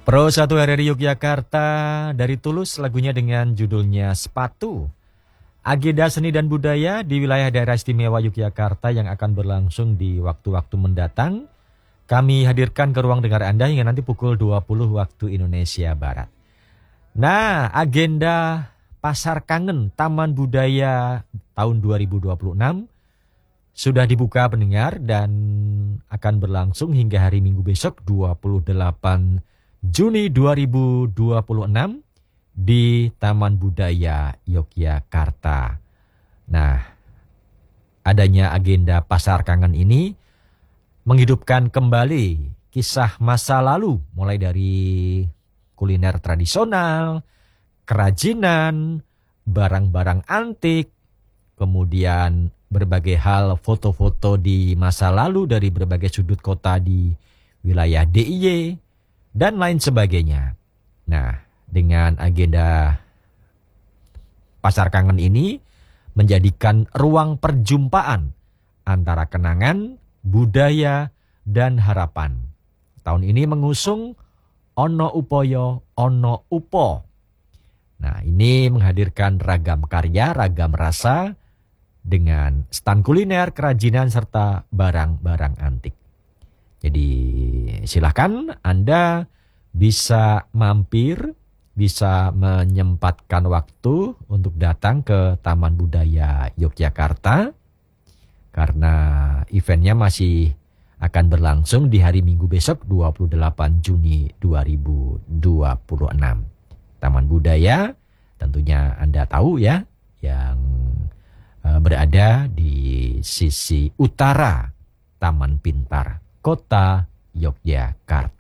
Pro Satu RRI Yogyakarta dari Tulus, lagunya dengan judulnya Sepatu. Agenda seni dan budaya di wilayah daerah istimewa Yogyakarta yang akan berlangsung di waktu-waktu mendatang, kami hadirkan ke ruang dengar Anda hingga nanti pukul 20 waktu Indonesia Barat. Nah, agenda Pasar Kangen Taman Budaya tahun 2026 sudah dibuka pendengar dan akan berlangsung hingga hari Minggu besok 28 Juni 2026 di Taman Budaya Yogyakarta. Nah, adanya agenda Pasar Kangen ini menghidupkan kembali kisah masa lalu, mulai dari kuliner tradisional, kerajinan, barang-barang antik, kemudian berbagai hal foto-foto di masa lalu dari berbagai sudut kota di wilayah DIY, dan lain sebagainya. Nah, dengan agenda Pasar Kangen ini menjadikan ruang perjumpaan antara kenangan, budaya, dan harapan. Tahun ini mengusung Ono Upoyo, Ono Upo. Nah, ini menghadirkan ragam karya, ragam rasa, dengan stand kuliner, kerajinan, serta barang-barang antik. Jadi silakan Anda bisa mampir, bisa menyempatkan waktu untuk datang ke Taman Budaya Yogyakarta, karena eventnya masih akan berlangsung di hari Minggu besok 28 Juni 2026. Taman Budaya tentunya Anda tahu ya, yang berada di sisi utara Taman Pintar Kota Yogyakarta.